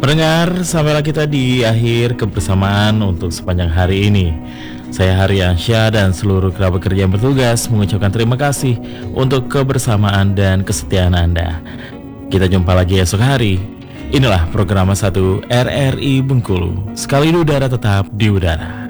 Pendengar, sampailah kita di akhir kebersamaan untuk sepanjang hari ini. Saya Haryansyah dan seluruh kerabat kerja yang bertugas mengucapkan terima kasih untuk kebersamaan dan kesetiaan Anda. Kita jumpa lagi esok hari. Inilah program 1 RRI Bengkulu. Sekali di udara tetap di udara.